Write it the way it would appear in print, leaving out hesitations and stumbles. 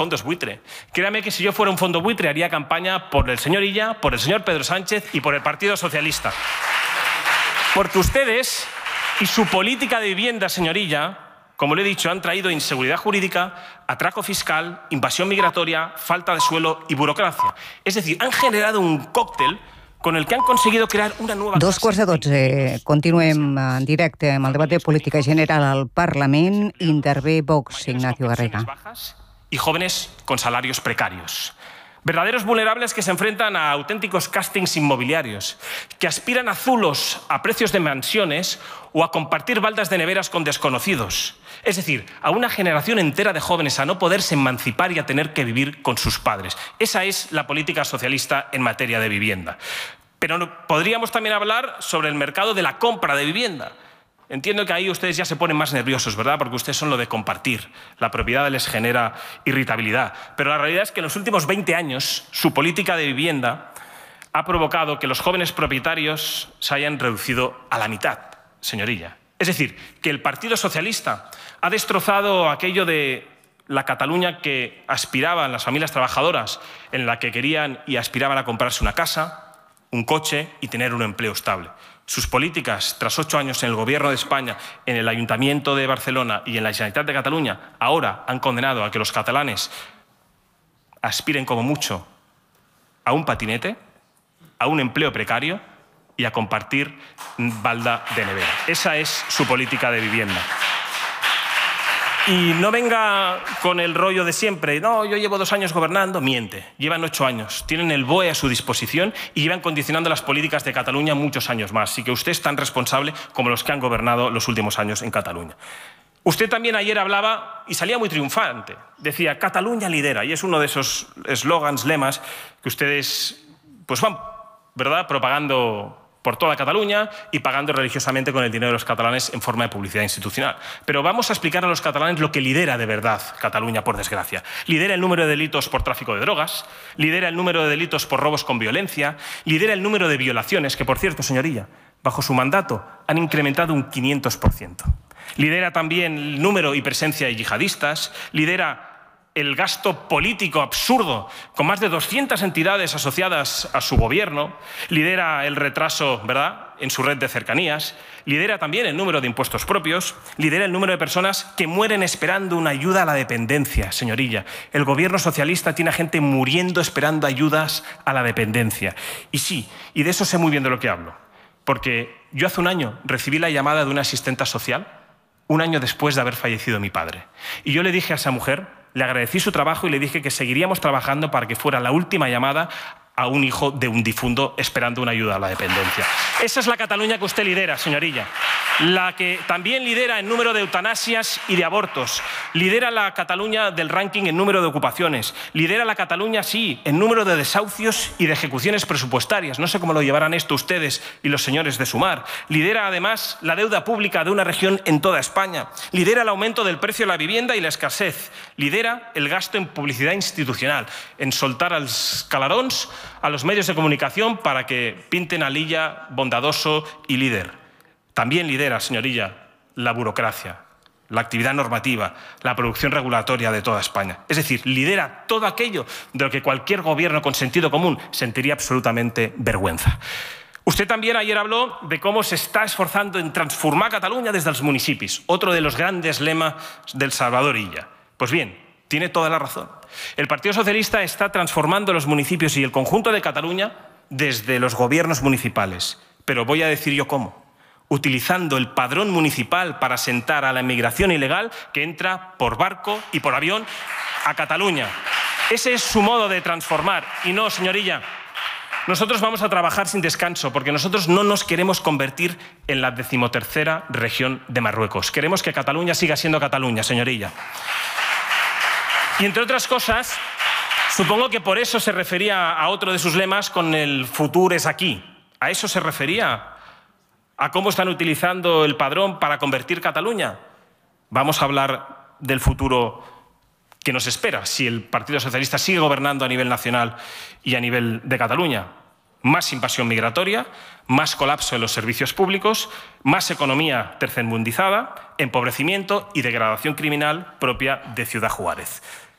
fondos buitre. Créame que si yo fuera un fondo buitre haría campaña por el señor Illa, por el señor Pedro Sánchez y por el Partido Socialista. Porque ustedes y su política de vivienda, señor Illa, como le he dicho, han traído inseguridad jurídica, atraco fiscal, invasión migratoria, falta de suelo y burocracia. Es decir, han generado un cóctel con el que han conseguido crear una nueva... 2:15. Continuem en directe amb el debat de política general al Parlament. Intervé Vox, Ignacio Garriga. Y jóvenes con salarios precarios. Verdaderos vulnerables que se enfrentan a auténticos castings inmobiliarios, que aspiran a zulos a precios de mansiones o a compartir baldas de neveras con desconocidos. Es decir, a una generación entera de jóvenes a no poderse emancipar y a tener que vivir con sus padres. Esa es la política socialista en materia de vivienda. Pero podríamos también hablar sobre el mercado de la compra de vivienda. Entiendo que ahí ustedes ya se ponen más nerviosos, ¿verdad? Porque ustedes son lo de compartir. La propiedad les genera irritabilidad. Pero la realidad es que en los últimos 20 años su política de vivienda ha provocado que los jóvenes propietarios se hayan reducido a la mitad, señorilla. Es decir, que el Partido Socialista ha destrozado aquello de la Cataluña que aspiraban las familias trabajadoras, en la que querían y aspiraban a comprarse una casa, un coche y tener un empleo estable. Sus políticas, tras 8 años en el Gobierno de España, en el Ayuntamiento de Barcelona y en la Generalitat de Cataluña, ahora han condenado a que los catalanes aspiren como mucho a un patinete, a un empleo precario y a compartir balda de nevera. Esa es su política de vivienda. Y no venga con el rollo de siempre. No, yo llevo 2 años gobernando. Miente. Llevan 8 años. Tienen el BOE a su disposición y llevan condicionando las políticas de Cataluña muchos años más. Así que usted es tan responsable como los que han gobernado los últimos años en Cataluña. Usted también ayer hablaba y salía muy triunfante. Decía, Cataluña lidera. Y es uno de esos eslogans, lemas, que ustedes pues van, ¿verdad?, propagando por toda Cataluña y pagando religiosamente con el dinero de los catalanes en forma de publicidad institucional. Pero vamos a explicar a los catalanes lo que lidera de verdad Cataluña, por desgracia. Lidera el número de delitos por tráfico de drogas, lidera el número de delitos por robos con violencia, lidera el número de violaciones, que por cierto, señorilla, bajo su mandato han incrementado un 500%. Lidera también el número y presencia de yihadistas, lidera el gasto político absurdo, con más de 200 entidades asociadas a su gobierno, lidera el retraso, ¿verdad?, en su red de cercanías, lidera también el número de impuestos propios, lidera el número de personas que mueren esperando una ayuda a la dependencia, señorilla. El gobierno socialista tiene a gente muriendo esperando ayudas a la dependencia. Y sí, y de eso sé muy bien de lo que hablo, porque yo hace un año recibí la llamada de una asistenta social, un año después de haber fallecido mi padre. Y yo le dije a esa mujer, le agradecí su trabajo y le dije que seguiríamos trabajando para que fuera la última llamada a un hijo de un difunto esperando una ayuda a la dependencia. Esa es la Cataluña que usted lidera, señorilla. La que también lidera el número de eutanasias y de abortos. Lidera la Cataluña del ranking en número de ocupaciones. Lidera la Cataluña, sí, en número de desahucios y de ejecuciones presupuestarias. No sé cómo lo llevarán esto ustedes y los señores de Sumar. Lidera, además, la deuda pública de una región en toda España. Lidera el aumento del precio de la vivienda y la escasez. Lidera el gasto en publicidad institucional, en soltar als calarons a los medios de comunicación para que pinten a Illa bondadoso y líder. También lidera, señorilla, la burocracia, la actividad normativa, la producción regulatoria de toda España. Es decir, lidera todo aquello de lo que cualquier gobierno con sentido común sentiría absolutamente vergüenza. Usted también ayer habló de cómo se está esforzando en transformar Cataluña desde los municipios, otro de los grandes lemas del Salvador Illa. Pues bien, tiene toda la razón. El Partido Socialista está transformando los municipios y el conjunto de Cataluña desde los gobiernos municipales. Pero voy a decir yo cómo. Utilizando el padrón municipal para asentar a la inmigración ilegal que entra por barco y por avión a Cataluña. Ese es su modo de transformar. Y no, señorilla, nosotros vamos a trabajar sin descanso porque nosotros no nos queremos convertir en la 13ª región de Marruecos. Queremos que Cataluña siga siendo Cataluña, señorilla. Y entre otras cosas, supongo que por eso se refería a otro de sus lemas con el futuro es aquí. ¿A eso se refería? ¿A cómo están utilizando el padrón para convertir Cataluña? Vamos a hablar del futuro que nos espera si el Partido Socialista sigue gobernando a nivel nacional y a nivel de Cataluña. Más invasión migratoria, más colapso en los servicios públicos, más economía tercermundizada, empobrecimiento y degradación criminal propia de Ciudad Juárez.